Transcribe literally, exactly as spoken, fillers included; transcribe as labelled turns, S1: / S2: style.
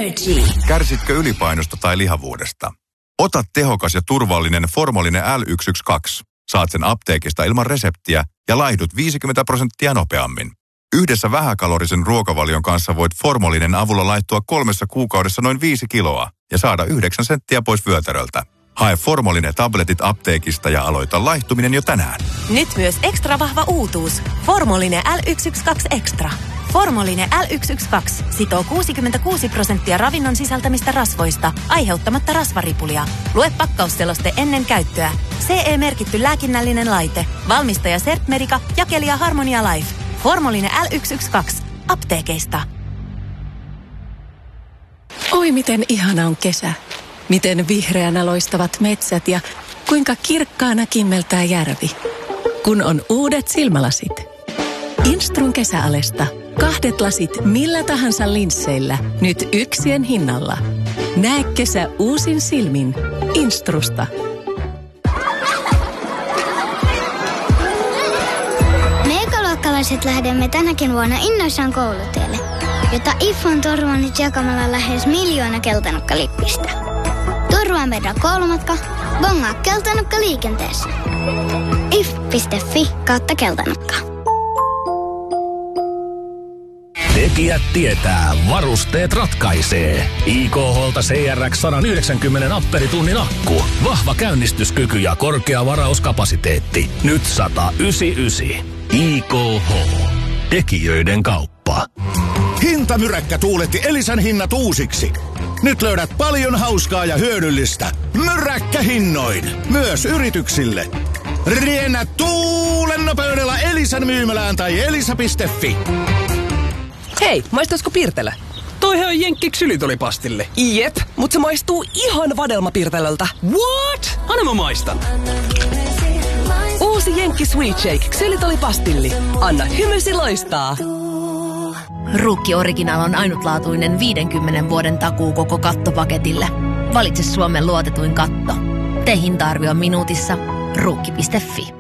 S1: Energy.
S2: Kärsitkö ylipainosta tai lihavuudesta? Ota tehokas ja turvallinen Formolinen L yksi yksi kaksi. Saat sen apteekista ilman reseptiä ja laihdut viisikymmentä prosenttia nopeammin. Yhdessä vähäkalorisen ruokavalion kanssa voit Formolinen avulla laihtua kolmessa kuukaudessa noin viisi kiloa ja saada yhdeksän senttiä pois vyötäröltä. Hae Formolinen tabletit apteekista ja aloita laihtuminen jo tänään.
S1: Nyt myös ekstra vahva uutuus. Formolinen L yksi yksi kaksi Extra. Formolinen L yksi yksi kaksi sitoo kuusikymmentäkuusi prosenttia ravinnon sisältämistä rasvoista, aiheuttamatta rasvaripulia. Lue pakkausseloste ennen käyttöä. C E-merkitty lääkinnällinen laite. Valmistaja Sertmedica, jakelija Harmonia Life. Formolinen L yksi yksi kaksi. Apteekeista.
S3: Oi miten ihana on kesä. Miten vihreänä loistavat metsät ja kuinka kirkkaana kimmeltää järvi. Kun on uudet silmälasit. Instrun kesäalesta. Kahdet lasit millä tahansa linsseillä. Nyt yksien hinnalla. Näe kesä uusin silmin. Instrusta.
S4: Me ekaluokkalaiset lähdemme tänäkin vuonna innoissaan koulutielle, jota I F on turvannut jakamalla lähes miljoona keltanukkalippistä. Turvaa meidän koulumatka, bongaa keltanukka liikenteessä. if piste fi kautta keltanukka.
S5: Tekijät tietää, varusteet ratkaisee. I K H:lta C R X sata yhdeksänkymmentä amperitunnin akku. Vahva käynnistyskyky ja korkea varauskapasiteetti. Nyt sata yhdeksänkymmentäyhdeksän. I K H. Tekijöiden kauppa.
S6: Hintamyräkkä tuuletti Elisan hinnat uusiksi. Nyt löydät paljon hauskaa ja hyödyllistä. Myräkkähinnoin. Myös yrityksille. Riennä tuulen nopeudella Elisan myymälään tai elisa piste fi.
S7: Hei, maistaisiko Pirtelä? Toihan on Jenkki ksylitolipastille. Jep, mutta se maistuu ihan vadelmapirtelöltä. What? Anna mä maistan. Uusi Jenkki Sweet Shake ksylitolipastilli. Anna hymysi loistaa.
S8: Ruukki Original on ainutlaatuinen viidenkymmenen vuoden takuu koko kattopaketille. Valitse Suomen luotetuin katto. Tee hinta-arvio minuutissa. Ruukki piste fi.